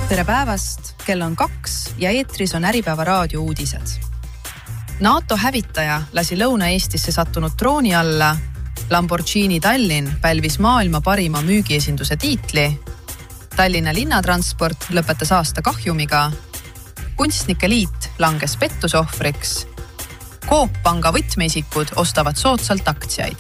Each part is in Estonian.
Tere päevast, kell on 2 ja eetris on Äripäeva raadio uudised. NATO hävitaja lasi Lõuna-Eestisse sattunud drooni alla, Lamborghini Tallinn pälvis maailma parima müügiesinduse tiitli, Tallinna linnatransport lõpetas aasta kahjumiga, Kunstnike Liit langes pettusohvriks, Coop Panga võtmeisikud ostavad soodsalt aktsiaid.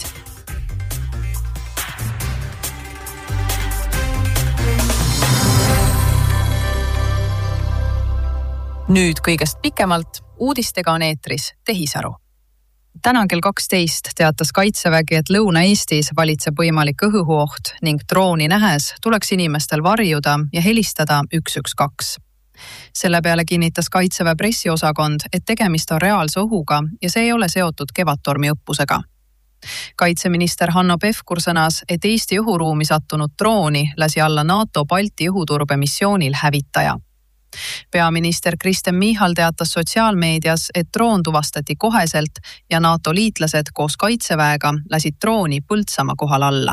Nüüd kõigest pikemalt, uudistega on eetris Tehisaru. Täna kell 12 teatas Kaitsevägi, et Lõuna-Eestis valitseb võimalik õhuoht ning drooni nähes tuleks inimestel varjuda ja helistada 112. Selle peale kinnitas Kaitseväe pressiosakond, et tegemist on reaalse ohuga ja see ei ole seotud Kevadtormi õppusega. Kaitseminister Hanno Pevkur sõnas, et Eesti õhuruumi sattunud drooni lasi alla NATO Balti õhuturbe missioonil hävitaja. Peaminister Kristen Michal teatas sotsiaalmeedias, et droon tuvastati koheselt ja NATO liitlased koos Kaitseväega lasid drooni Põltsamaa kohal alla.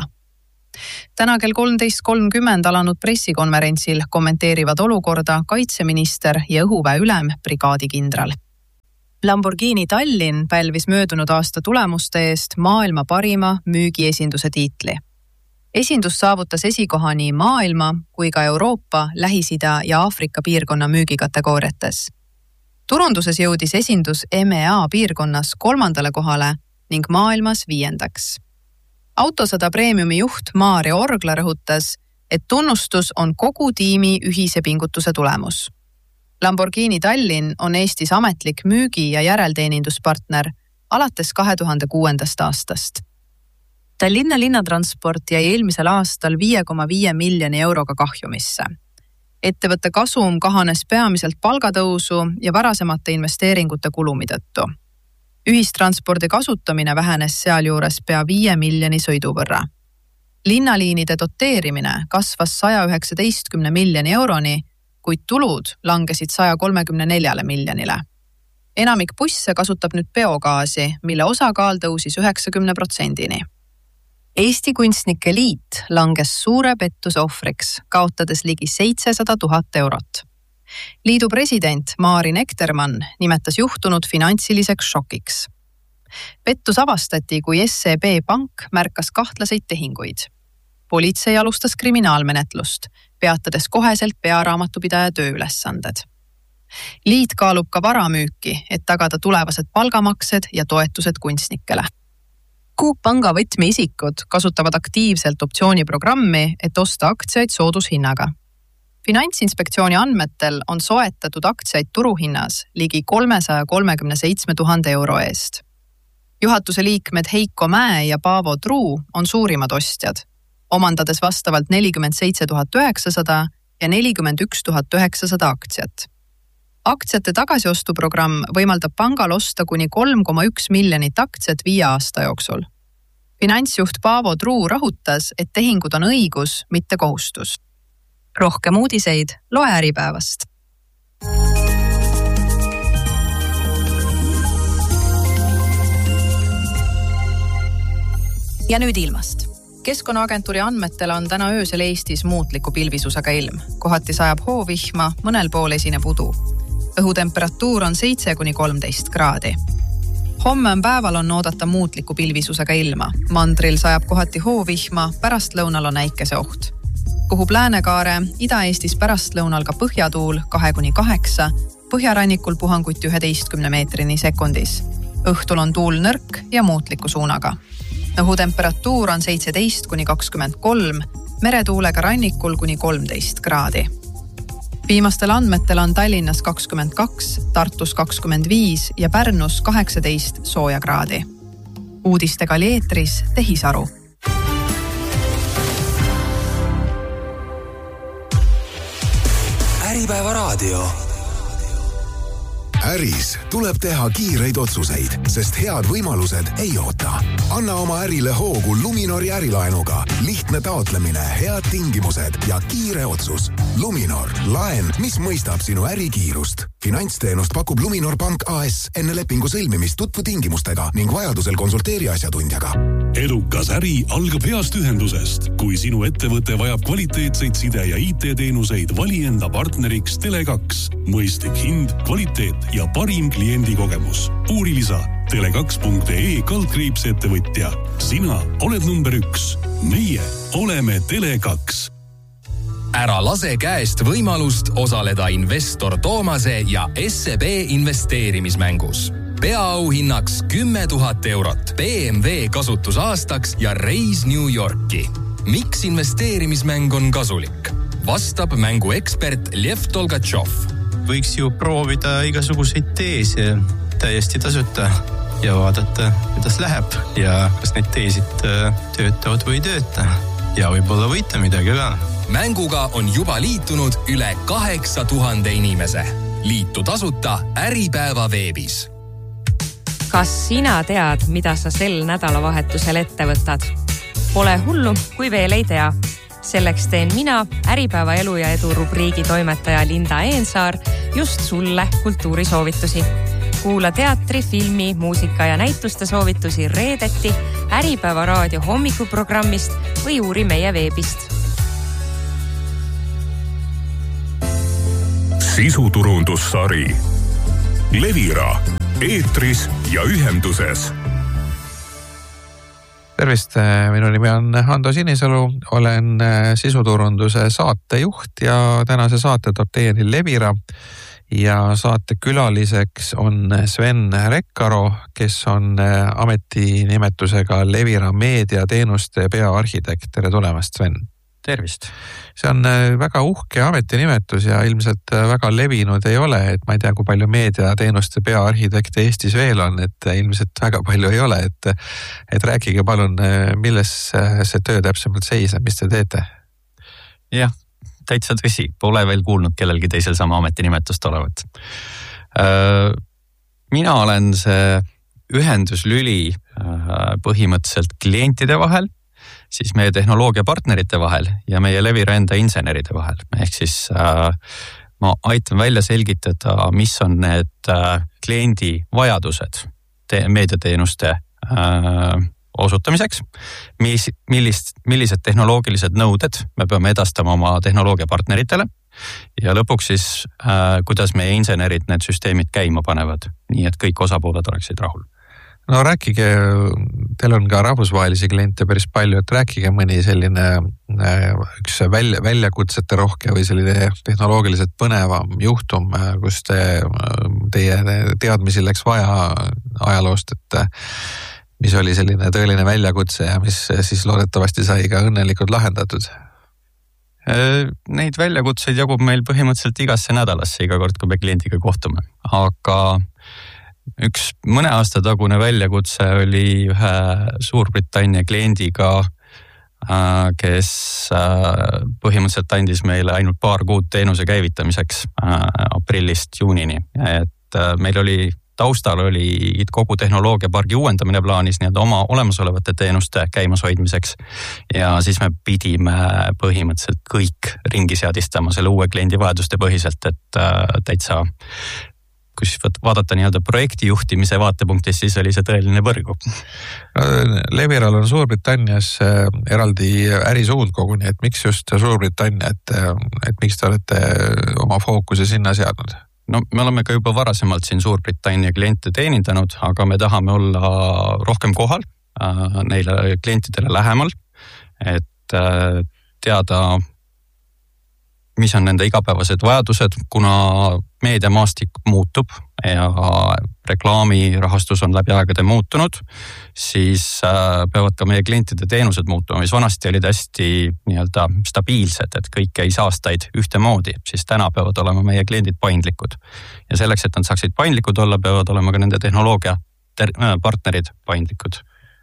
Täna kell 13.30 alanud pressikonverentsil kommenteerivad olukorda kaitseminister ja õhuväe ülem brigaadikindral. Lamborghini Tallinn pälvis möödunud aasta tulemuste eest maailma parima müügiesinduse tiitli. Esindus saavutas esikoha nii maailma kui ka Euroopa, Lähis-Ida ja Aafrika piirkonna müügikategooriates. Turunduses jõudis esindus MEA piirkonnas 3. kohale ning maailmas 5. Autosada Premiumi juht Maarja Orgla rõhutas, et tunnustus on kogu tiimi ühise pingutuse tulemus. Lamborghini Tallinn on Eestis ametlik müügi- ja järelteeninduspartner alates 2006. aastast. Tallinna linnatransport jäi eelmisel aastal 5,5 miljoni euroga kahjumisse. Ettevõtte kasum kahanes peamiselt palgatõusu ja varasemate investeeringute kulumi tõttu. Ühistranspordi kasutamine vähenes sealjuures pea 5 miljoni sõidu võrra. Linnaliinide doteerimine kasvas 119 miljoni euroni, kuid tulud langesid 134 miljonile. Enamik busse kasutab nüüd biogaasi, mille osakaal tõusis 90%-ni. Eesti Kunstnike Liit langes suure pettuse ohvriks, kaotades ligi 700 000 eurot. Liidu president Maari Nektermann nimetas juhtunud finantsiliseks šokiks. Pettus avastati, kui SEB Pank märkas kahtlaseid tehinguid. Politsei alustas kriminaalmenetlust, peatades koheselt pearaamatupidaja tööülesanded. Liit kaalub ka varamüüki, et tagada tulevased palgamaksed ja toetused kunstnikele. Coop Panga võtmeisikud kasutavad aktiivselt optsiooniprogrammi, et osta aktsiaid soodushinnaga. Finantsinspektsiooni andmetel on soetatud aktsiaid turuhinnas ligi 337 000 euro eest. Juhatuse liikmed Heiko Mäe ja Paavo Truu on suurimad ostjad, omandades vastavalt 47 900 ja 41 900 aktsiat. Aktsiate tagasiostuprogramm võimaldab pangal osta kuni 3,1 miljonit aktsiat 5 aasta jooksul. Finantsjuht Paavo Truu rõhutas, et tehingud on õigus, mitte kohustus. Rohkem uudiseid loe Äripäevast. Ja nüüd ilmast. Keskkonnaagentuuri andmetel on täna öösel Eestis muutliku pilvisusega ilm. Kohati sajab hoovihma, mõnel pool esineb udu. Õhutemperatuur on 7–13 kraadi. Homme on päeval on oodata muutliku pilvisusega ilma. Mandril sajab kohati hoovihma, pärastlõunal on äikeseoht. Puhub Läänekaare, Ida-Eestis pärastlõunal ka põhjatuul 2–8, põhjarannikul puhanguti 11 meetrini sekundis. Õhtul on tuul nõrk ja muutliku suunaga. Õhutemperatuur on 17–23, meretuulega rannikul kuni 13 kraadi. Viimastel andmetel on Tallinnas 22, Tartus 25 ja Pärnus 18 sooja kraadi. Uudistega oli eetris Tehisaru. Äripäeva raadio. Äris tuleb teha kiireid otsuseid, sest head võimalused ei oota. Anna oma ärile hoogu Luminori ärilaenuga. Lihtne taotlemine, head tingimused ja kiire otsus. Luminor, laen, mis mõistab sinu ärikiirust. Finantsteenust pakub Luminor Pank AS. Enne lepingu sõlmimist tutvu tingimustega ning vajadusel konsulteeri asjatundjaga. Edukas äri algab heast ühendusest. Kui sinu ettevõte vajab kvaliteetseid side- ja IT-teenuseid, vali enda partneriks Tele2. Mõistlik hind, kvaliteet ja parim kliendikogemus. Uuri lisa tele2.ee/ettevõtja. Sina oled number 1. Meie oleme Tele2. Ära lase käest võimalust osaleda investor Toomase ja SEB investeerimismängus. Peaauhinnaks 10 000 eurot, BMW kasutusaastaks ja reis New Yorki. Miks investeerimismäng on kasulik? Vastab mängu ekspert Lev Tolgatšov. Võiks ju proovida igasuguseid teese täiesti tasuta ja vaadata, kuidas läheb ja kas need teesid töötavad või ei tööta. Ja võib-olla võita midagi ka. Mänguga on juba liitunud üle 8000 inimese. Liitu tasuta Äripäeva veebis. Kas sina tead, mida sa sel nädalavahetusel ette võtad? Pole hullu, kui veel ei tea. Selleks teen mina, Äripäeva elu ja edu rubriigi toimetaja Linda Eensaar, just sulle kultuurisoovitusi. Kuula teatri, filmi, muusika ja näituste soovitusi reedeti Äripäeva raadio hommikuprogrammist või uuri meie veebist. Sisuturundussari Levira, eetris ja ühenduses. Tervist, minu nimi on Hando Sinisalu, olen sisuturunduse saatejuht ja tänase saate toob teieni Levira ja saate külaliseks on Sven Rekkaro, kes on ametinimetusega Levira meediateenuste peaarhitekt. Tere tulemast, Sven! Tervist! See on väga uhke ametinimetus ja ilmselt väga levinud ei ole, et ma ei tea, kui palju meediateenuste peaarhitekte Eestis veel on, et ilmselt väga palju ei ole, et rääkige palun, milles see töö täpsemalt seisab, mis te teete? Jah, täitsa tõsi, pole veel kuulnud kellelgi teisel sama ametinimetust olevat. Mina olen see ühenduslüli põhimõtteliselt klientide vahel, siis meie tehnoloogiapartnerite vahel ja meie Levira enda inseneride vahel. Ehk siis ma aitan välja selgitada, mis on need kliendi vajadused meediateenuste osutamiseks, millised tehnoloogilised nõuded me peame edastama oma tehnoloogiapartneritele ja lõpuks siis, kuidas meie insenerid need süsteemid käima panevad, nii et kõik osapooled oleksid rahul. No rääkige, teil on ka rahvusvahelisi kliente päris palju, et rääkige mõni selline üks väljakutsete rohke või selline tehnoloogiliselt põnevam juhtum, kus teie teadmisi läks vaja ajaloost, et mis oli selline tõeline väljakutse ja mis siis loodetavasti sai ka õnnelikult lahendatud? Neid väljakutseid jagub meil põhimõtteliselt igasse nädalasse, iga kord, kui me kliendiga kohtume, aga üks mõne aasta tagune väljakutse oli ühe Suurbritannia kliendiga, kes põhimõtteliselt andis meile ainult paar kuud teenuse käivitamiseks aprillist juunini. Et meil oli taustal oli kogu tehnoloogiapargi uuendamine plaanis nii-öelda oma olemasolevate teenuste käimashoidmiseks ja siis me pidime põhimõtteliselt kõik ringi seadistama selle uue kliendi vajaduste põhiselt, et täitsa kus vaadata nii-öelda projekti juhtimise vaatepunktis, siis oli see tõeline võrgu. Leviral on Suurbritannias eraldi ärisuund koguni, et miks just Suurbritannia, et miks te olete oma fookuse sinna seadnud? No me oleme ka juba varasemalt siin Suurbritannia kliente teenindanud, aga me tahame olla rohkem kohal, neile klientidele lähemal, et teada, mis on nende igapäevased vajadused, kuna meediamaastik muutub ja reklaamirahastus on läbi aegade muutunud, siis peavad ka meie klientide teenused muutuma, mis vanasti olid hästi nii-öelda stabiilsed, et kõik käis aastaid ühtemoodi, siis täna peavad olema meie kliendid paindlikud. Ja selleks, et nad saaksid paindlikud olla, peavad olema ka nende tehnoloogia partnerid paindlikud.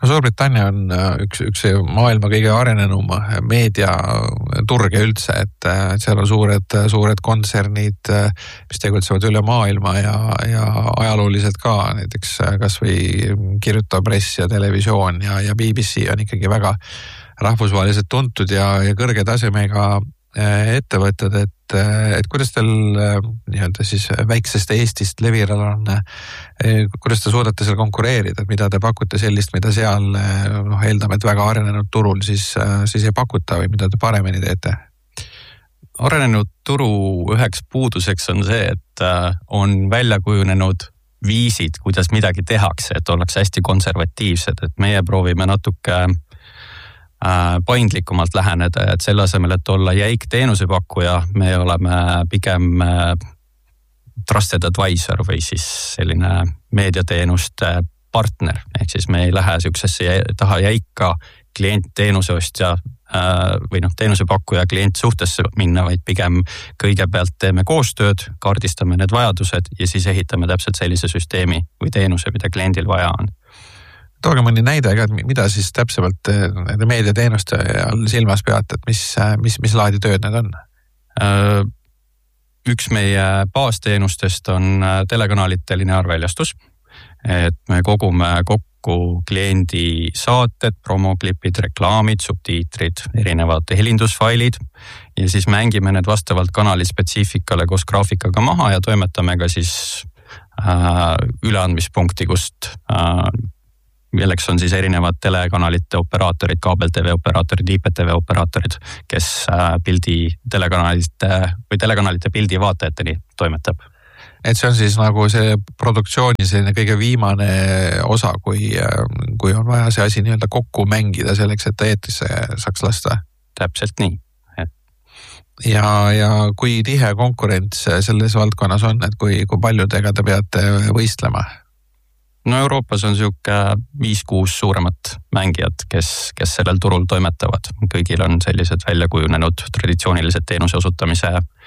Suurbritannia on üks maailma kõige arenenum meediaturge üldse, et seal on suured kontsernid, mis tegutsevad üle maailma ja ajalooliselt ka, näiteks kas või kirjutav press ja televisioon ja BBC on ikkagi väga rahvusvaheliselt tuntud ja kõrge tasemega ettevõtted, et kuidas teil nii-öelda siis väiksest Eestist Leviral on, kuidas te suudate seal konkureerida, et mida te pakute sellist, mida seal eeldame, et väga arenenud turul siis ei pakuta või mida te paremini teete? Arenenud turu üheks puuduseks on see, et on välja kujunenud viisid, kuidas midagi tehakse, et ollakse hästi konservatiivsed, et meie proovime natuke paindlikumalt läheneda, et selle asemel, et olla jäik teenusepakkuja, me oleme pigem trusted advisor või siis selline meediateenuste partner, ehk siis me ei lähe sihukesesse taha jäika klient teenuseostja või teenusepakkuja klient suhtesse minna, vaid pigem kõigepealt teeme koostööd, kaardistame need vajadused ja siis ehitame täpselt sellise süsteemi või teenuse, mida kliendil vaja on. Tooge mõni näide, mida siis täpsemalt nende meediateenuste all silmas peate, et mis laadi tööd need on? Üks meie baasteenustest on telekanalite lineaarväljastus, et me kogume kokku kliendi saated, promoklipid, reklaamid, subtiitrid, erinevad helindusfailid ja siis mängime need vastavalt kanali spetsiifikale koos graafikaga maha ja toimetame ka siis üleandmispunkti, kust milleks on siis erinevad telekanalite operaatorid, kaabel-TV operaatorid, IPTV operaatorid, kes telekanalite pildi vaatajateni toimetab. Et see on siis nagu see produktsiooni selline kõige viimane osa, kui on vaja see asi nii-öelda kokku mängida selleks, et ta eetrisse saaks lasta? Täpselt nii. Ja kui tihe konkurents selles valdkonnas on, et kui paljudega te peate võistlema? No Euroopas on sihuke 5-6 suuremat mängijat, kes sellel turul toimetavad. Kõigil on sellised välja kujunenud traditsioonilised teenuse osutamise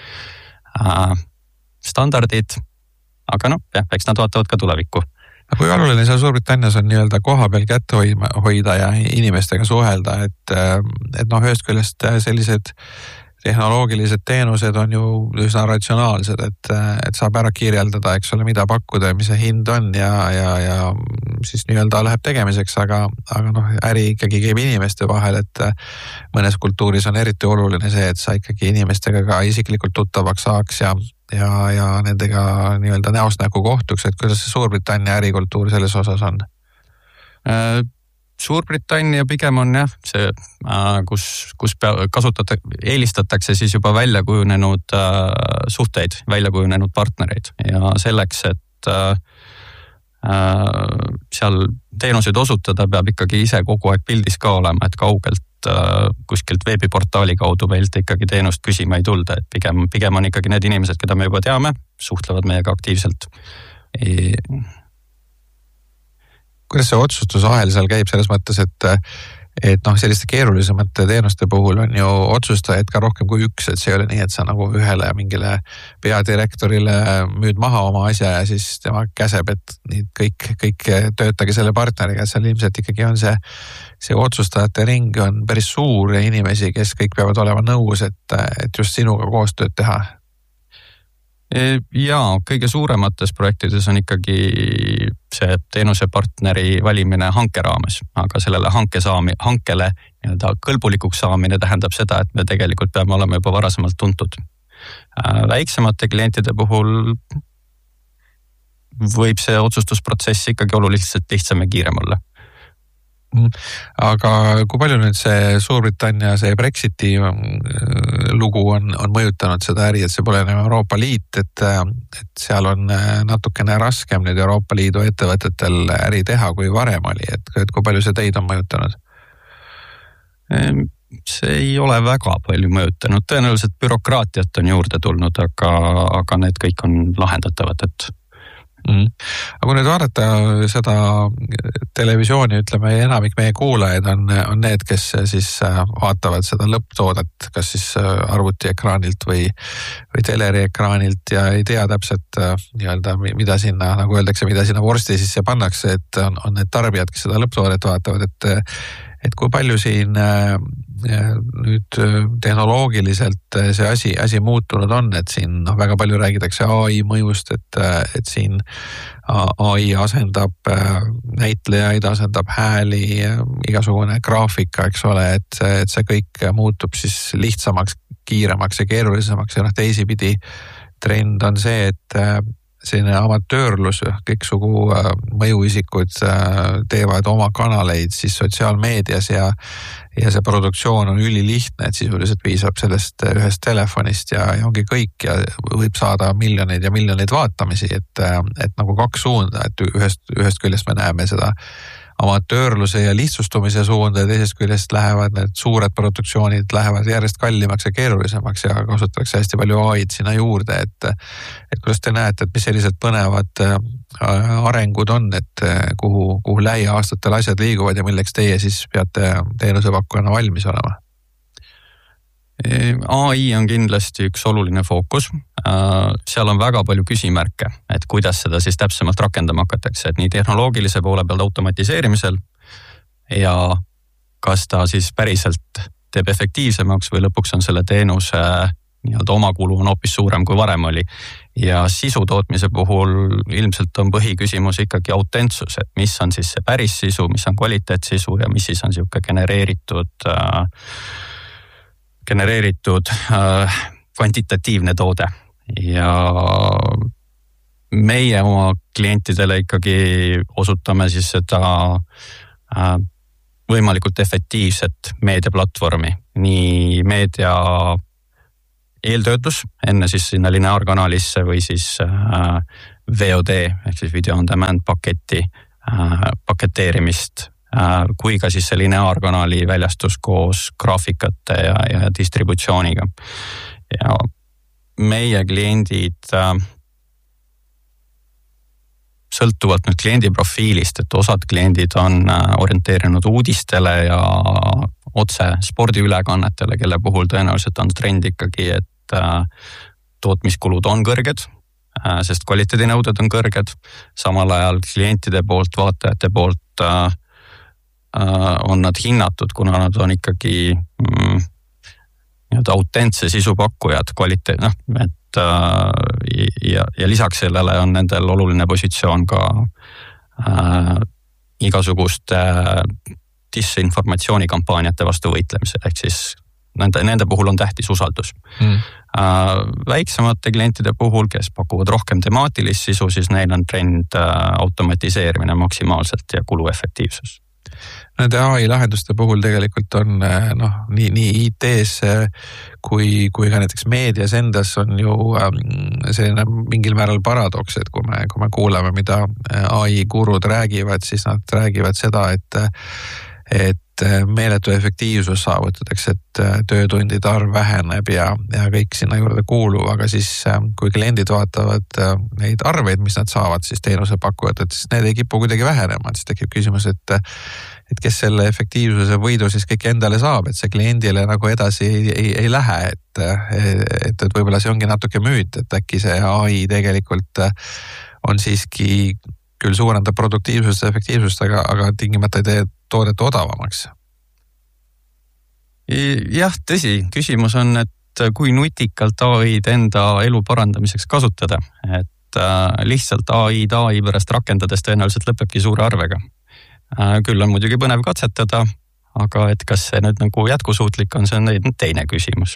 standardid, aga eks nad vaatavad ka tulevikku. Kui oluline seal Suurbritannias on nii-öelda koha peal kätte hoida ja inimestega suhelda, et ühest küljest sellised tehnoloogilised teenused on ju üsna ratsionaalsed, et saab ära kirjeldada, eks ole, mida pakkuda ja mis see hind on ja siis nii-öelda läheb tegemiseks, aga äri ikkagi käib inimeste vahel, et mõnes kultuuris on eriti oluline see, et sa ikkagi inimestega ka isiklikult tuttavaks saaks ja nendega nii-öelda näost näkku kohtuks, et kuidas see Suurbritannia ärikultuur selles osas on? Suurbritannia pigem on see, kus eelistatakse siis juba välja kujunenud suhteid, välja kujunenud partnereid ja selleks, et seal teenuseid osutada, peab ikkagi ise kogu aeg pildis ka olema, et kaugelt kuskilt veebiportaali kaudu meilt ikkagi teenust küsima ei tulda, et pigem on ikkagi need inimesed, keda me juba teame, suhtlevad meiega aktiivselt. Kuidas see otsustusahel seal käib selles mõttes, et selliste keerulisemate teenuste puhul on ju otsustajaid ka rohkem kui üks, et see ei ole nii, et sa nagu ühele mingile peadirektorile müüd maha oma asja ja siis tema käseb, et kõik töötage selle partneriga, seal ilmselt ikkagi on see otsustajate ring on päris suur ja inimesi, kes kõik peavad olema nõus, et just sinuga koostööd teha. Ja kõige suuremates projektides on ikkagi see teenusepartneri valimine hanke raames, aga sellele hankele kõlbulikuks saamine tähendab seda, et me tegelikult peame olema juba varasemalt tuntud. Väiksemate klientide puhul võib see otsustusprotsess ikkagi oluliselt lihtsam ja kiirem olla. Aga kui palju nüüd see Suurbritannia see Brexiti lugu on mõjutanud seda äri, et see pole enam Euroopa Liit, et seal on natukene raskem nüüd Euroopa Liidu ettevõtetel äri teha, kui varem oli, et kui palju see teid on mõjutanud? See ei ole väga palju mõjutanud, tõenäoliselt bürokraatiat on juurde tulnud, aga need kõik on lahendatavad, Aga kui nüüd vaadata seda televisiooni, ütleme, enamik meie kuulajaid on need, kes siis vaatavad seda lõpptoodet, kas siis arvutiekraanilt või teleri ekraanilt ja ei tea täpselt nii-öelda, mida sinna, nagu öeldakse, mida sinna vorsti sisse pannakse, et on need tarbijad, kes seda lõpptoodet vaatavad, et kui palju siin nüüd tehnoloogiliselt see asi muutunud on, et siin väga palju räägitakse AI mõjust, et siin AI asendab näitlejaid, asendab hääli, igasugune graafika, eks ole, et see kõik muutub siis lihtsamaks, kiiremaks ja keerulisemaks ja teisipidi trend on see, et selline amatöörlus, kõiksugu mõjuisikud teevad oma kanaleid siis sotsiaalmeedias ja see produktsioon on ülilihtne, et sisuliselt piisab sellest ühest telefonist ja ongi kõik ja võib saada miljoneid ja miljoneid vaatamisi, et nagu kaks suunda, et ühest küljest me näeme seda amatöörluse ja lihtsustumise suunda ja teisest küljest lähevad need suured produktsioonid lähevad järjest kallimaks ja keerulisemaks ja kasutatakse hästi palju AI-d sinna juurde, et kuidas te näete, et mis sellised põnevad arengud on, et kuhu lähiaastatel asjad liiguvad ja milleks teie siis peate teenusepakkujana valmis olema? AI on kindlasti üks oluline fookus. Seal on väga palju küsimärke, et kuidas seda siis täpsemalt rakendama hakatakse, et nii tehnoloogilise poole peal automatiseerimisel ja kas ta siis päriselt teeb efektiivsemaks või lõpuks on selle teenuse nii-öelda omakulu on hoopis suurem kui varem oli. Ja sisu tootmise puhul ilmselt on põhiküsimus ikkagi autentsus, et mis on siis see päris sisu, mis on kvaliteetsisu ja mis siis on siuke genereeritud kvantitatiivne toode ja meie oma klientidele ikkagi osutame siis seda võimalikult efektiivset meediaplatvormi, nii meedia eeltöötlus enne siis sinna lineaarkanalisse või siis VOD ehk siis video on demand paketeerimist kui ka siis see lineaarkanali väljastus koos graafikate ja distributsiooniga. Ja meie kliendid sõltuvalt nüüd kliendi profiilist, et osad kliendid on orienteerinud uudistele ja otse spordiülekannetele, kelle puhul tõenäoliselt on trend ikkagi, et tootmiskulud on kõrged, sest kvaliteedinõuded on kõrged. Samal ajal klientide poolt, vaatajate poolt on nad hinnatud, kuna nad on ikkagi autentse sisupakkujad, kvaliteet, et ja lisaks sellele on nendel oluline positsioon ka igasuguste disinformatsioonikampaaniate vastu võitlemisel, ehk siis nende puhul on tähtis usaldus. Väiksemate klientide puhul, kes pakuvad rohkem temaatilist sisu, siis neil on trend automatiseerimine maksimaalselt ja kuluefektiivsus. Nende AI lahenduste puhul tegelikult on nii IT-s kui ka näiteks meedias endas on ju selline mingil määral paradoks, et kui me kuuleme, mida AI gurud räägivad, siis nad räägivad seda, et meeletu efektiivsus saavutatakse, et töötundide arv väheneb ja kõik sinna juurde kuulub, aga siis kui kliendid vaatavad neid arveid, mis nad saavad siis teenusepakkujad, et siis need ei kipu kuidagi vähenema, et siis tekib küsimus, et kes selle efektiivsuse võidu siis kõik endale saab, et see kliendile nagu edasi ei lähe, et võib-olla see ongi natuke müüt, et äkki see AI tegelikult on siiski küll suurendab produktiivsust ja efektiivsust, aga tingimata ei tee toodet odavamaks. Jah, tõsi, küsimus on, et kui nutikalt AI-d enda elu parandamiseks kasutada, et lihtsalt AI pärast rakendades tõenäoliselt lõpebki suure arvega. Küll on muidugi põnev katsetada, aga et kas see nüüd nagu jätkusuutlik on, see on teine küsimus.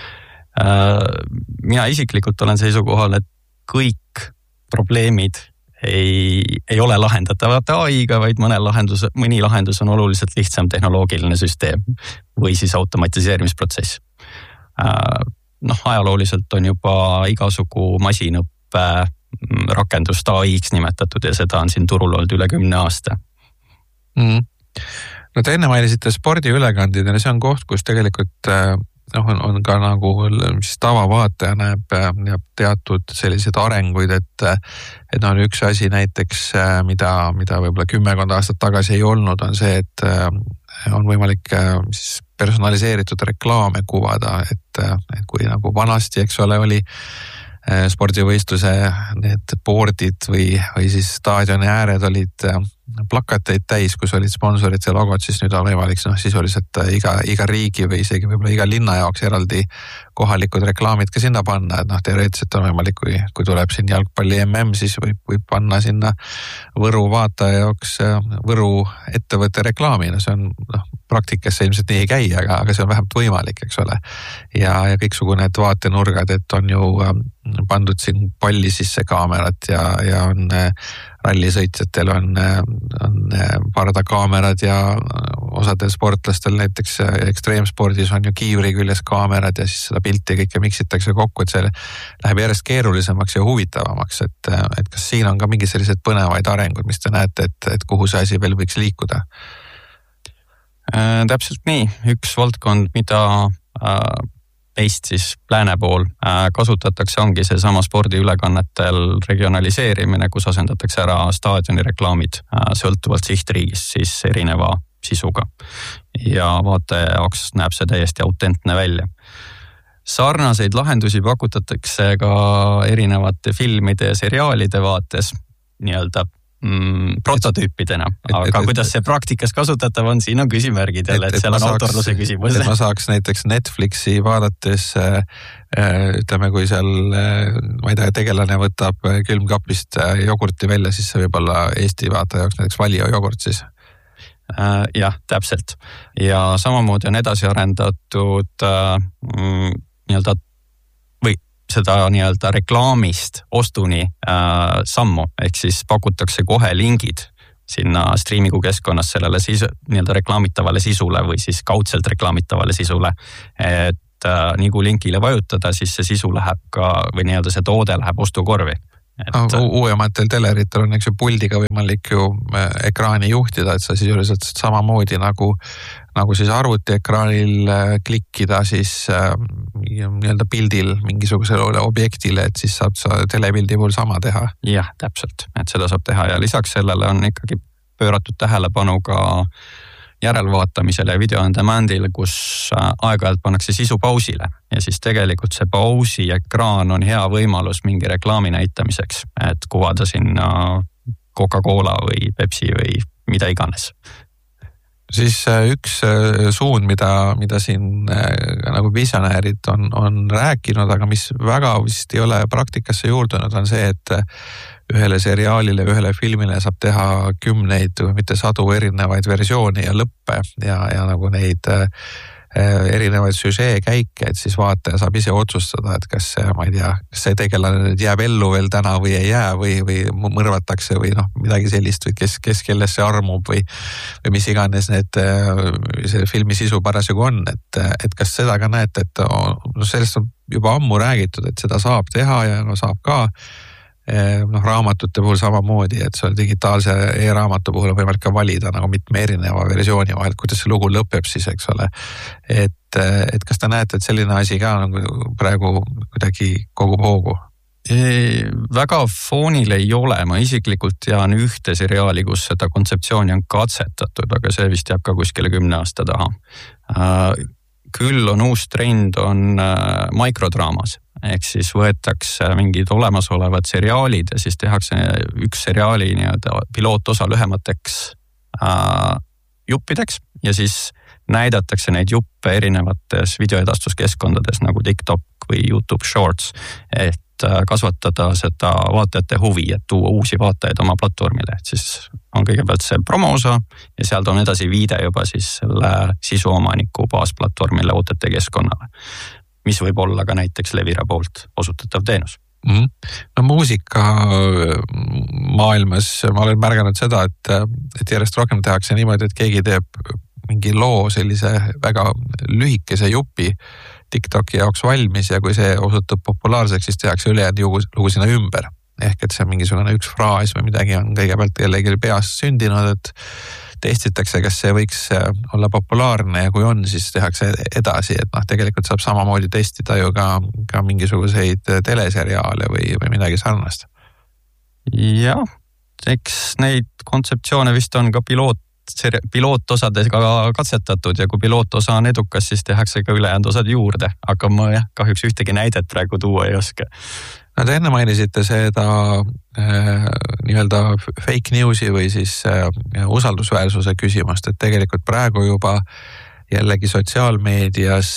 Mina isiklikult olen seisukohal, et kõik probleemid ei ole lahendatavad AI-ga, vaid mõni lahendus on oluliselt lihtsam tehnoloogiline süsteem või siis automatiseerimisprotsess. Ajalooliselt on juba igasugu masinõppe rakendust AI-ks nimetatud ja seda on siin turul olnud üle 10 aasta. No te enne mainisite spordiülekandid ja see on koht, kus tegelikult on ka nagu siis tavavaataja näeb teatud selliseid arenguid, et on üks asi näiteks, mida võib-olla 10 aastat tagasi ei olnud, on see, et on võimalik siis personaliseeritud reklaame kuvada, et kui nagu vanasti, eks ole, oli spordivõistluse need boardid või siis staadioni ääred olid plakateid täis, kus olid sponsorid ja logod, siis nüüd on võimalik sisuliselt iga riigi või isegi võib-olla iga linna jaoks eraldi kohalikud reklaamid ka sinna panna, et teoreetiliselt on võimalik, kui tuleb siin jalgpalli MM, siis võib panna sinna Võru vaataja jaoks Võru ettevõtte reklaami, see on praktikas see ilmselt nii ei käi, aga see on vähemalt võimalik, eks ole. Ja kõiksugu need vaatenurgad, et on ju pandud siin palli sisse kaamerat ja on rallisõitjatel on pardakaamerad ja osadel sportlastel näiteks ekstreemspordis on ju kiivri küljes kaamerad ja siis seda pilti kõike miksitakse kokku, et see läheb järjest keerulisemaks ja huvitavamaks, et kas siin on ka mingi sellised põnevaid arengud, mis te näete, et kuhu see asi veel võiks liikuda? Täpselt nii, üks valdkond, mida teist siis lääne pool kasutatakse, ongi see sama spordiülekannetel regionaliseerimine, kus asendatakse ära staadioni reklaamid sõltuvalt sihtriigist siis erineva sisuga. Ja vaataja jaoks näeb see täiesti autentne välja. Sarnaseid lahendusi pakutatakse ka erinevate filmide ja seriaalide vaates nii-öelda prototüüpidena, aga kuidas see praktikas kasutatav on, siin on küsimärgid jälle, et seal on autorluse küsimus. Ma saaks näiteks Netflixi vaadates, ütleme, kui seal, ma ei tea, tegelane võtab külmkapist jogurti välja, siis see võib olla Eesti vaataja jaoks näiteks Valio jogurt siis. Jah, täpselt. Ja samamoodi on edasi arendatud nii-öelda või seda nii-öelda reklaamist ostuni sammu, ehk siis pakutakse kohe lingid sinna streamingu keskkonnas sellele nii-öelda reklaamitavale sisule või siis kaudselt reklaamitavale sisule, et nii kui linkile vajutada, siis see sisu läheb ka või nii-öelda see toode läheb ostukorvi. Uuematel teleritel on eks ju puldiga võimalik ju ekraani juhtida, et sa sisuliselt samamoodi nagu siis arvutiekraanil klikkida siis nii-öelda pildil mingisugusele objektile, et siis saab sa telepildi puhul sama teha. Jah, täpselt, et seda saab teha ja lisaks sellele on ikkagi pööratud tähelepanu ka järelvaatamisele ja video on demandile, kus aeg-ajalt pannakse sisu pausile ja siis tegelikult see pausi ekraan on hea võimalus mingi reklaami näitamiseks, et kuvada sinna Coca-Cola või Pepsi või mida iganes. Siis üks suund, mida siin nagu visionäärid on rääkinud, aga mis väga vist ei ole praktikasse juurdunud, on see, et ühele seriaalile, ühele filmile saab teha 10 või mitte 100 erinevaid versioone ja lõppe ja nagu neid erinevaid süžeekäike, et siis vaataja saab ise otsustada, et kas see, ma ei tea, kas see tegelane jääb ellu veel täna või ei jää või mõrvatakse või midagi sellist või kes kellesse armub või mis iganes see filmi sisu parasjagu on, et kas seda ka näete, et sellest on juba ammu räägitud, et seda saab teha ja saab ka raamatute puhul samamoodi, et seal digitaalse e-raamatu puhul on võimalik ka valida nagu mitme erineva versiooni vahel, kuidas see lugu lõpeb siis, eks ole. Et kas te näete, et selline asi ka nagu praegu kuidagi kogub hoogu? Väga foonil ei ole, ma isiklikult tean ühte seriaali, kus seda kontseptsiooni on katsetatud, aga see vist jääb ka kuskile 10 aasta taha. Küll on uus trend on mikrodraamas, ehk siis võetakse mingid olemasolevad seriaalid ja siis tehakse üks seriaali nii-öelda pilootosa lühemateks juppideks ja siis näidatakse neid juppe erinevates videoedastuskeskkondades nagu TikTok või YouTube Shorts, et kasvatada seda vaatajate huvi, et tuua uusi vaatajaid oma platvormile, et siis on kõigepealt see promoosa ja sealt on edasi viide juba siis selle sisuomaniku baasplatvormile OTT keskkonnale, mis võib olla ka näiteks Levira poolt osutatav teenus. No muusika maailmas ma olen märganud seda, et järjest rohkem tehakse niimoodi, et keegi teeb mingi loo sellise väga lühikese jupi TikToki jaoks valmis ja kui see osutub populaarseks, siis tehakse ülejäänud lugu sinna ümber. Ehk et see mingisugune üks fraas või midagi on kõigepealt jällegi peas sündinud, et testitakse, kas see võiks olla populaarne ja kui on, siis tehakse edasi, et noh, tegelikult saab samamoodi testida ju ka mingisuguseid teleseriaale või midagi sarnast. Jah, eks neid kontseptsioone vist on ka pilootosades ka katsetatud ja kui pilootosa on edukas, siis tehakse ka ülejäänud osad juurde, aga ma kahjuks ühtegi näidet praegu tuua ei oska. No te enne mainisite seda nii-öelda fake news'i või siis usaldusväärsuse küsimust, et tegelikult praegu juba jällegi sotsiaalmeedias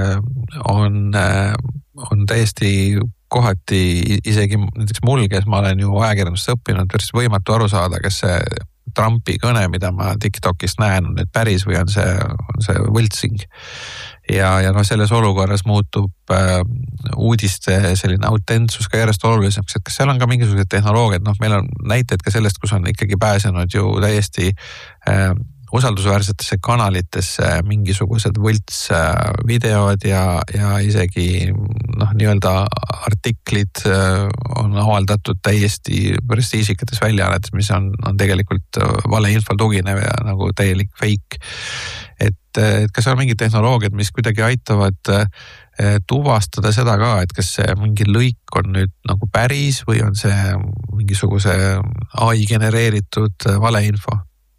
on täiesti kohati isegi näiteks mul, kes ma olen ju ajakirjandust õppinud, päris võimatu aru saada, kas see Trumpi kõne, mida ma TikTokist näen, on nüüd päris või on see võltsing. Ja noh, selles olukorras muutub uudiste selline autentsus ka järjest olulisemaks, et kas seal on ka mingisugused tehnoloogiad, noh, meil on näiteid ka sellest, kus on ikkagi pääsenud ju täiesti usaldusväärsetesse kanalitesse mingisugused võltsvideod ja isegi noh, nii-öelda artiklid on avaldatud täiesti prestiižikates väljaannetes, mis on tegelikult valeinfol tuginev ja nagu täielik fake. Et kas on mingid tehnoloogiad, mis kuidagi aitavad tuvastada seda ka, et kas see mingi lõik on nüüd nagu päris või on see mingisuguse AI genereeritud valeinfo?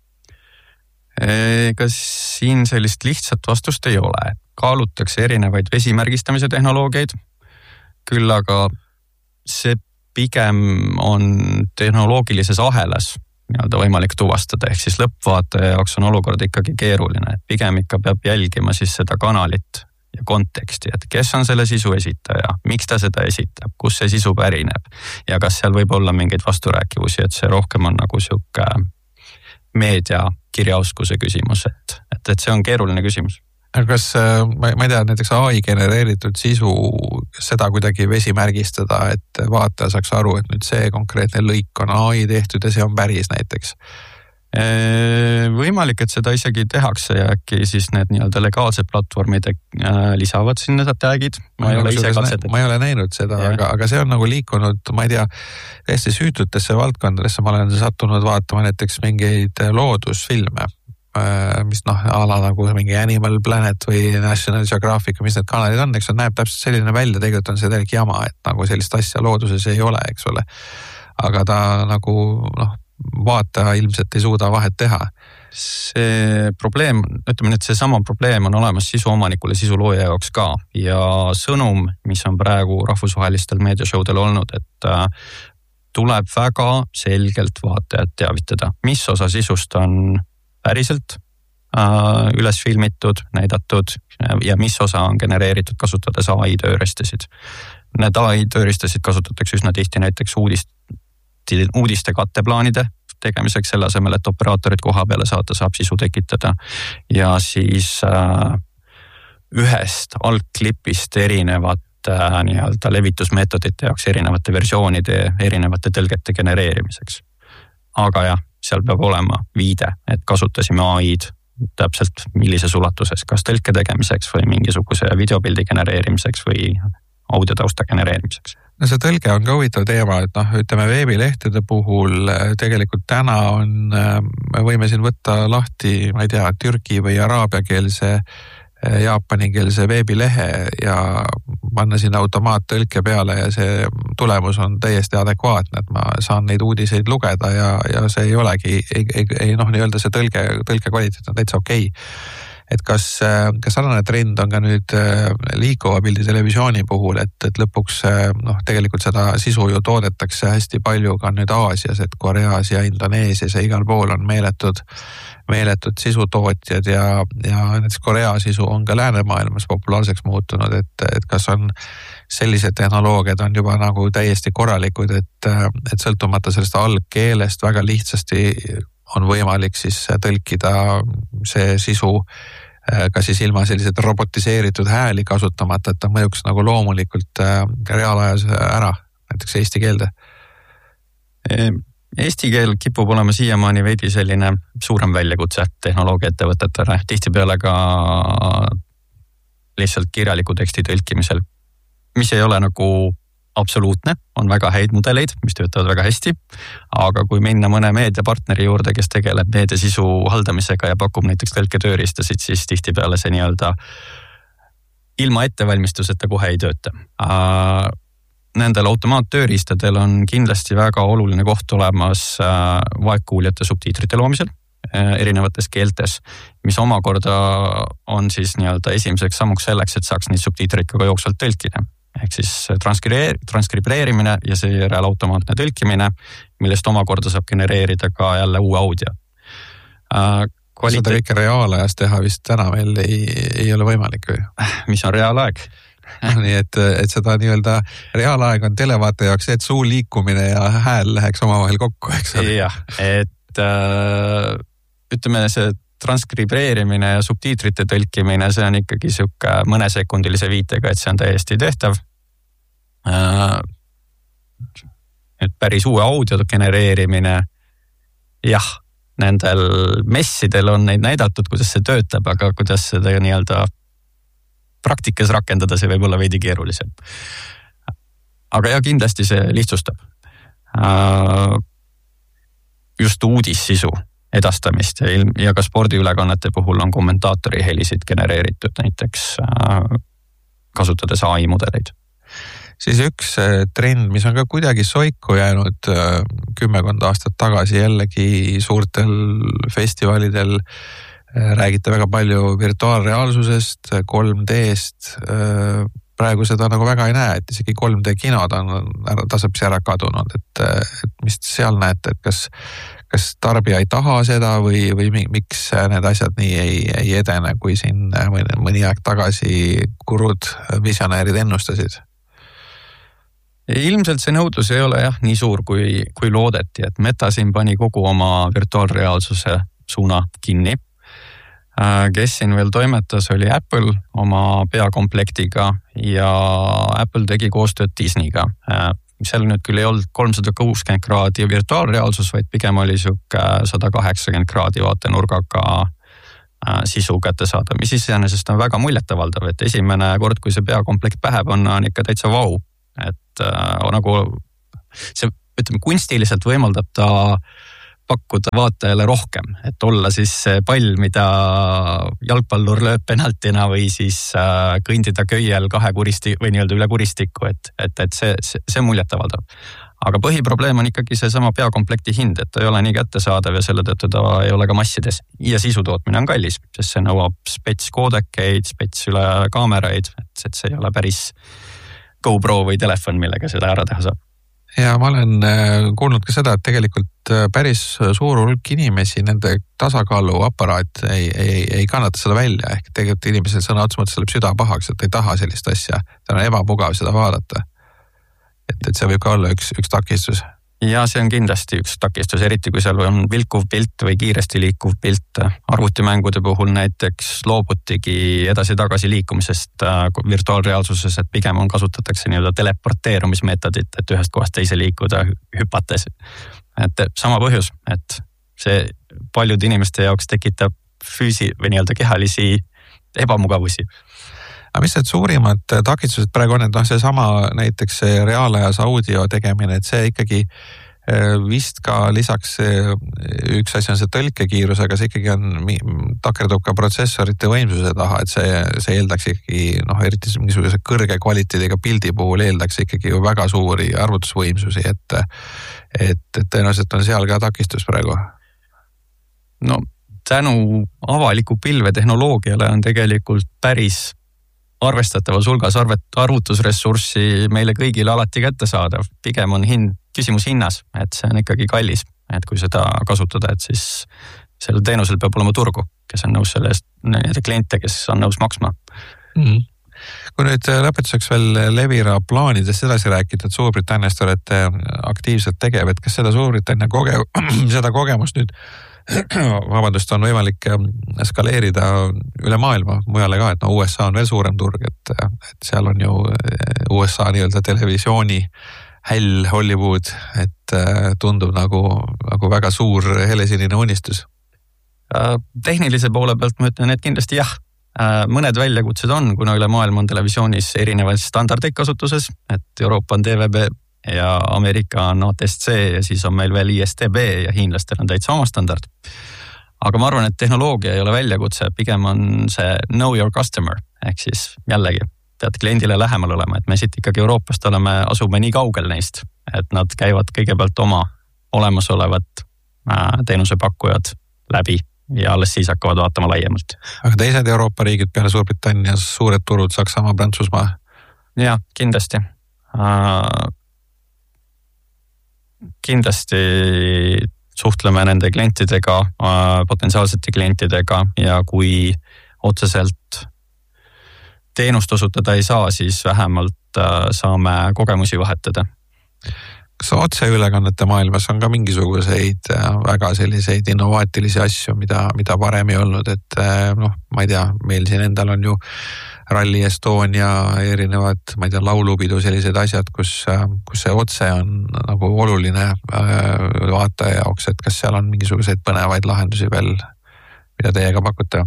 Kas siin sellist lihtsat vastust ei ole? Kaalutakse erinevaid vesimärgistamise tehnoloogiaid, küll aga see pigem on tehnoloogilises ahelas nii-öelda võimalik tuvastada, ehk siis lõppvaataja jaoks on olukord ikkagi keeruline, et pigem ikka peab jälgima siis seda kanalit ja konteksti, et kes on selle sisu esitaja, miks ta seda esitab, kus see sisu pärineb ja kas seal võib olla mingeid vasturääkivusi, et see rohkem on nagu sihuke meedia kirjaoskuse küsimus, et see on keeruline küsimus. Kas, ma ei tea, näiteks AI genereeritud sisu, seda kuidagi vesimärgistada, et vaataja saaks aru, et nüüd see konkreetne lõik on AI tehtud ja see on päris näiteks? Võimalik, et seda isegi tehakse ja äkki siis need nii-öelda legaalsed platvormid lisavad sinna tagid. Ma ei ole näinud seda, aga see on nagu liikunud, ma ei tea, täiesti süütutesse valdkondadesse. Ma olen sattunud vaatama näiteks mingeid loodusfilme, mis noh, ala nagu mingi Animal Planet või National Geographic, mis need kanalid on, eks on, näeb täpselt selline välja, tegelikult on see täielik jama, et nagu sellist asja looduses ei ole, eks ole. Aga ta nagu noh, vaataja ilmselt ei suuda vahet teha. See probleem, ütleme nüüd, see sama probleem on olemas sisuomanikule, sisulooja jaoks ka ja sõnum, mis on praegu rahvusvahelistel meediashowdel olnud, et tuleb väga selgelt vaatajat teavitada, mis osa sisust on päriselt üles filmitud, näidatud ja mis osa on genereeritud kasutades AI tööriistasid. Need AI tööriistasid kasutatakse üsna tihti näiteks uudiste katteplaanide tegemiseks, selle asemel, et operaatorid koha peale saata, saab sisu tekitada ja siis ühest algklipist erinevat nii-öelda levitusmeetodite jaoks erinevate versioonide, erinevate tõlgete genereerimiseks. Aga jah, seal peab olema viide, et kasutasime AI-d täpselt millises ulatuses, kas tõlke tegemiseks või mingisuguse videopildi genereerimiseks või audiotausta genereerimiseks. No see tõlge on ka huvitav teema, et noh, ütleme veebilehtede puhul tegelikult täna me võime siin võtta lahti, ma ei tea, türgi või araabiakeelse, jaapanikeelse veebilehe ja panna sinna automaattõlke peale ja see tulemus on täiesti adekvaatne, et ma saan neid uudiseid lugeda ja see ei olegi, noh, nii-öelda see tõlge kvaliteet on täitsa okei. Et kas sarnane trend on ka nüüd liikuva pildi televisiooni puhul, et lõpuks noh, tegelikult seda sisu ju toodetakse hästi palju ka nüüd Aasias, et Koreas ja Indoneesias ja igal pool on meeletud sisutootjad ja näiteks Korea sisu on ka läänemaailmas populaarseks muutunud, et kas on sellised tehnoloogiad on juba nagu täiesti korralikud, et sõltumata sellest algkeelest väga lihtsasti on võimalik siis tõlkida see sisu ka siis ilma sellised robotiseeritud hääli kasutamata, et ta mõjuks nagu loomulikult reaalajas ära, näiteks eesti keelde. Eesti keel kipub olema siiamaani veidi selline suurem väljakutse tehnoloogiaettevõtetele, tihtipeale ka lihtsalt kirjaliku teksti tõlkimisel, mis ei ole nagu absoluutne, on väga häid mudeleid, mis töötavad väga hästi, aga kui minna mõne meediapartneri juurde, kes tegeleb meediasisu haldamisega ja pakub näiteks tõlketööriistasid, siis tihtipeale see nii-öelda ilma ettevalmistuseta kohe ei tööta. Nendel automaattööriistadel on kindlasti väga oluline koht olemas vaegkuuljate subtiitrite loomisel erinevates keeltes, mis omakorda on siis nii-öelda esimeseks sammuks selleks, et saaks neid subtiitreid ka jooksvalt tõlkida. Ehk siis transkribeerimine ja seejärel automaatne tõlkimine, millest omakorda saab genereerida ka jälle uue audio. Seda kõike reaalajas teha vist täna veel ei ole võimalik või? Mis on reaalaeg? Nii et seda nii-öelda reaalaeg on televaate jaoks see, et suu liikumine ja hääl läheks omavahel kokku, eks ole? Jah, et ütleme see transkribeerimine ja subtiitrite tõlkimine, see on ikkagi siuke mõnesekundilise viitega, et see on täiesti tehtav. Et päris uue audio genereerimine, jah, nendel messidel on neid näidatud, kuidas see töötab, aga kuidas seda nii-öelda praktikas rakendada, see võib olla veidi keerulisem. Aga ja kindlasti see lihtsustab just uudissisu edastamist ja ka spordiülekannete puhul on kommentaatori helisid genereeritud näiteks kasutades AI mudeleid. Siis üks trend, mis on ka kuidagi soiku jäänud 10 aastat tagasi jällegi suurtel festivalidel, räägite väga palju virtuaalreaalsusest, 3D-st, praegu seda nagu väga ei näe, et isegi 3D kinod on tasapisi ära kadunud, et mis seal näete, et kas tarbija ei taha seda või miks need asjad nii ei edene, kui siin mõni aeg tagasi kurud visionäärid ennustasid? Ilmselt see nõudlus ei ole jah nii suur, kui loodeti, et Meta siin pani kogu oma virtuaalreaalsuse suuna kinni. Kes siin veel toimetas, oli Apple oma peakomplektiga ja Apple tegi koostööd Disneyga. Seal nüüd küll ei olnud 360 kraadi virtuaalreaalsus, vaid pigem oli siuke 180 kraadi vaatenurgaga sisu kätte saada, mis iseenesest on väga muljetavaldav, et esimene kord, kui see peakomplekt pähe panna, on ikka täitsa vau. Et nagu see, ütleme, kunstiliselt võimaldab ta pakkuda vaatajale rohkem, et olla siis see pall, mida jalgpallur lööb penaltina või siis kõndida köiel või nii-öelda üle kuristiku, et see muljetavaldav. Aga põhiprobleem on ikkagi see sama peakomplekti hind, et ta ei ole nii kättesaadav ja selle tõttu ta ei ole ka massides. Ja sisu tootmine on kallis, sest see nõuab spets koodekeid, spets üle kaameraid, et see ei ole päris GoPro või telefon, millega seda ära teha saab. Ja ma olen kuulnud ka seda, et tegelikult päris suur hulk inimesi, nende tasakaaluaparaat ei kannata seda välja, ehk tegelikult inimesel sõna otsa mõttes läheb süda pahaks, et ei taha sellist asja, ta on ebamugav seda vaadata. Et see võib ka olla üks takistus. Ja see on kindlasti üks takistus, eriti kui seal on vilkuv pilt või kiiresti liikuv pilt. Arvutimängude puhul näiteks loobutigi edasi-tagasi liikumisest virtuaalreaalsuses, et pigem kasutatakse nii-öelda teleporteerumismeetodit, et ühest kohast teise liikuda hüpates. Et sama põhjus, et see paljude inimeste jaoks tekitab või nii-öelda kehalisi ebamugavusi. Aga mis need suurimad takistused praegu on, et see sama näiteks see reaalajas audio tegemine, et see ikkagi vist ka lisaks üks asi on see tõlkekiirus, aga see ikkagi takerdub ka protsessorite võimsuse taha, et see eeldaks ikkagi, eriti mingisuguse kõrge kvaliteediga pildi puhul eeldaks ikkagi ju väga suuri arvutusvõimsusi, et tõenäoliselt on seal ka takistus praegu. No tänu avaliku pilvetehnoloogiale on tegelikult päris arvestatavas hulgas arvutusressurssi meile kõigile alati kätte saadav. Pigem on küsimus hinnas, et see on ikkagi kallis, et kui seda kasutada, et siis sellel teenusel peab olema turgu, kes on nõus selle eest, kliente, kes on nõus maksma. Kui nüüd lõpetuseks veel Levira plaanidest edasi rääkida, et Suurbritanniast olete aktiivselt tegev, et kas seda Suurbritannia seda kogemust nüüd on võimalik skaleerida üle maailma mujale ka, et USA on veel suurem turg, et seal on ju USA nii-öelda televisiooni häll Hollywood, et tundub nagu väga suur helesinine unistus. Tehnilise poole pealt ma ütlen, et kindlasti jah, mõned väljakutsed on, kuna üle maailma on televisioonis erinevaid standardeid kasutuses, et Euroopa on DVB ja Ameerika on ATSC ja siis on meil veel ISTB ja hiinlastel on täitsa oma standard. Aga ma arvan, et tehnoloogia ei ole väljakutse, pigem on see know your customer, ehk siis jällegi pead kliendile lähemal olema, et me siit ikkagi Euroopast asume nii kaugel neist, et nad käivad kõigepealt oma olemasolevat teenusepakkujad läbi ja alles siis hakkavad vaatama laiemalt. Aga teised Euroopa riigid peale Suurbritannias, suured turud, Saksamaa, Prantsusmaa? Jah, kindlasti. Kindlasti suhtleme nende klientidega, potentsiaalsete klientidega ja kui otseselt teenust osutada ei saa, siis vähemalt saame kogemusi vahetada. Kas otseülekannete maailmas on ka mingisuguseid väga selliseid innovaatilisi asju, mida varem ei olnud, et ma ei tea, meil siin endal on ju Rally Estonia erinevad, ma ei tea, laulupidu, sellised asjad, kus see otse on nagu oluline vaataja jaoks, et kas seal on mingisuguseid põnevaid lahendusi veel, mida teie ka pakute?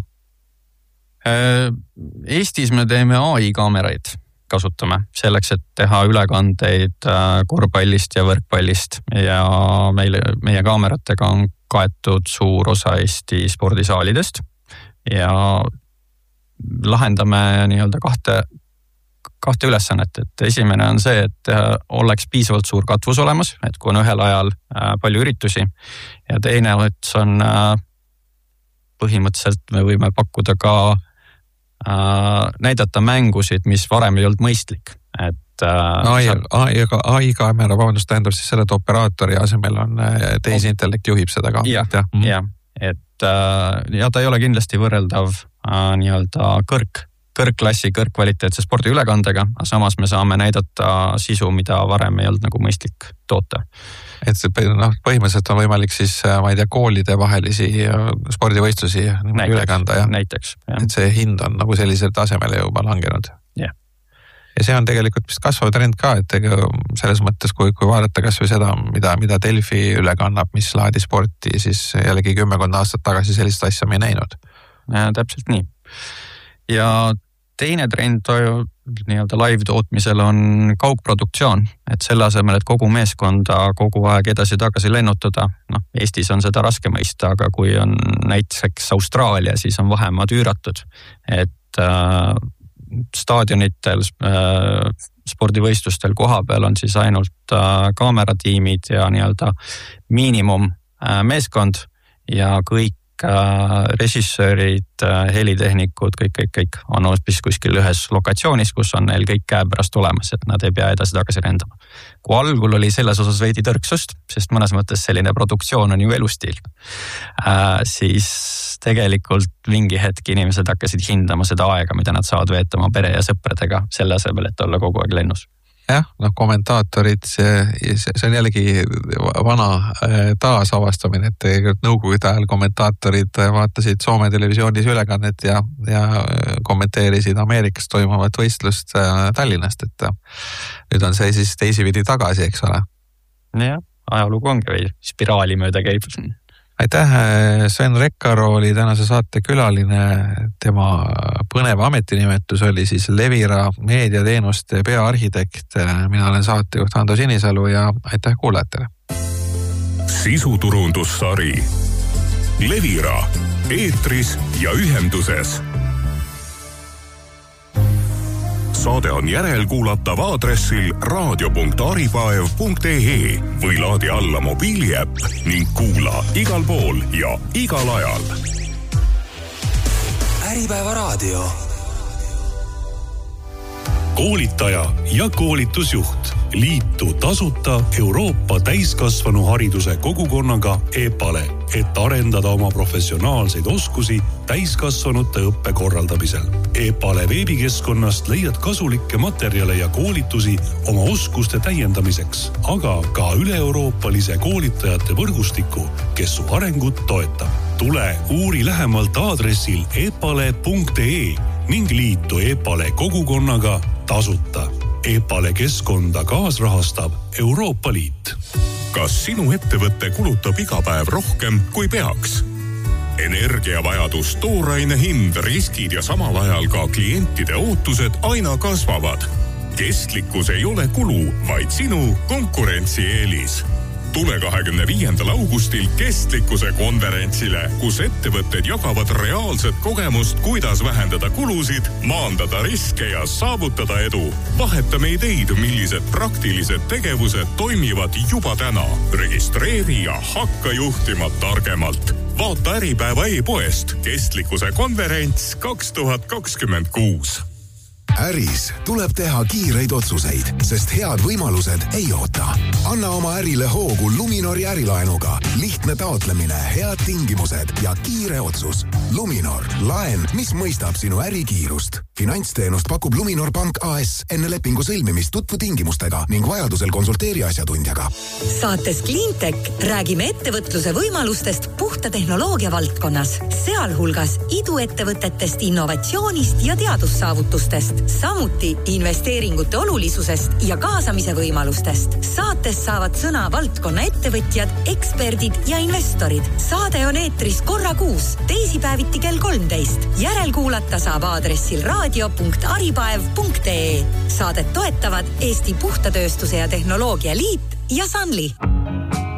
Eestis me teeme AI-kaameraid. Kasutame selleks, et teha ülekandeid korvpallist ja võrkpallist ja meie kaameratega on kaetud suur osa Eesti spordisaalidest ja lahendame nii-öelda kahte ülesannet, et esimene on see, et oleks piisavalt suur katvus olemas, et kui on ühel ajal palju üritusi ja teine on põhimõtteliselt me võime pakkuda ka näidata mängusid, mis varem ei olnud mõistlik. AI-kaamera, vabandust, tähendab siis selle, et operaatori asemel on tehisintellekt juhib seda ka. Ja, et ja ta ei ole kindlasti võrreldav nii-öelda kõrgklassi, kõrgkvaliteetse spordiülekandega, aga samas me saame näidata sisu, mida varem ei olnud nagu mõistlik toota. Et põhimõtteliselt on võimalik siis, ma ei tea, koolide vahelisi spordivõistlusi üle kanda. Näiteks. Et see hind on nagu sellisel tasemele juba langenud. Yeah. Ja see on tegelikult vist kasvav trend ka, et selles mõttes, kui vaadata kas või seda, mida Delfi üle kannab, mis laadi sporti, siis jällegi 10 aastat tagasi sellist asja me ei näinud. Ja, täpselt nii. Ja teine trend nii-öelda live tootmisel on kaugproduktsioon, et selle asemel, et kogu meeskonda kogu aeg edasi-tagasi lennutada. Eestis on seda raske mõista, aga kui on näiteks Austraalia, siis on vahemaad üüratud, et staadionitel, spordivõistlustel koha peal on siis ainult kaameratiimid ja nii-öelda miinimum meeskond ja kõik režissöörid, helitehnikud, kõik on hoopis kuskil ühes lokatsioonis, kus on neil kõik käepärast olemas, et nad ei pea edasi-tagasi rendama. Kui algul oli selles osas veidi tõrksust, sest mõnes mõttes selline produktsioon on ju elustiil, siis tegelikult mingi hetk inimesed hakkasid hindama seda aega, mida nad saavad veeta oma pere ja sõpradega selle asemel, et olla kogu aeg lennus. Jah, kommentaatorid, see on jällegi vana taasavastamine, et nõukogude ajal kommentaatorid vaatasid Soome televisioonis ülekannet ja kommenteerisid Ameerikas toimuvat võistlust Tallinnast, et nüüd on see siis teisipidi tagasi, eks ole. Jah, ajalugu ongi või spiraali mööda käib. Aitäh, Sven Rekkaro oli tänase saate külaline, tema põnev ametinimetus oli siis Levira meediateenuste peaarhitekt. Mina olen saatejuht Ando Sinisalu ja aitäh kuulajatele. Sisuturundussari Levira eetris ja ühenduses. Saade on järelkuulatav aadressil radio.aripaev.ee või laadi alla mobiiliäpp ning kuula igal pool ja igal ajal. Äripäeva raadio. Koolitaja ja koolitusjuht. Liitu tasuta Euroopa täiskasvanu hariduse kogukonnaga EPALE, et arendada oma professionaalseid oskusi täiskasvanute õppe korraldamisel. EPALE veebikeskkonnast leiad kasulikke materjale ja koolitusi oma oskuste täiendamiseks, aga ka üle-euroopalise koolitajate võrgustiku, kes su arengut toetab. Tule uuri lähemalt aadressil epale.ee ning liitu EPALE kogukonnaga tasuta. EPALE keskkonda kaasrahastab Euroopa Liit. Kas sinu ettevõtte kulutab iga päev rohkem kui peaks? Energiavajadus, tooraine hind, riskid ja samal ajal ka klientide ootused aina kasvavad. Kestlikkus ei ole kulu, vaid sinu konkurentsieelis. Tule 25. augustil kestlikkuse konverentsile, kus ettevõtted jagavad reaalset kogemust, kuidas vähendada kulusid, maandada riske ja saavutada edu. Vahetame ideid, millised praktilised tegevused toimivad juba täna. Registreeri ja hakka juhtima targemalt. Vaata Äripäeva e-poest Kestlikkuse konverents 2026. Äris tuleb teha kiireid otsuseid, sest head võimalused ei oota. Anna oma ärile hoogu Luminori ärilaenuga. Lihtne taotlemine, head tingimused ja kiire otsus. Luminor, laen, mis mõistab sinu ärikiirust. Finantsteenust pakub Luminor Pank AS. Enne lepingu sõlmimist tutvu tingimustega ning vajadusel konsulteeri asjatundjaga. Saates Cleantech räägime ettevõtluse võimalustest puhta tehnoloogia valdkonnas, sealhulgas iduettevõtetest, innovatsioonist ja teadussaavutustest. Samuti investeeringute olulisusest ja kaasamise võimalustest. Saates saavad sõna valdkonna ettevõtjad, eksperdid ja investorid. Saade on eetris korra kuus, teisipäeviti kell 13. Järelkuulata saab aadressil radio.aripaev.ee. Saadet toetavad Eesti Puhtatööstuse ja Tehnoloogia Liit ja Sunly.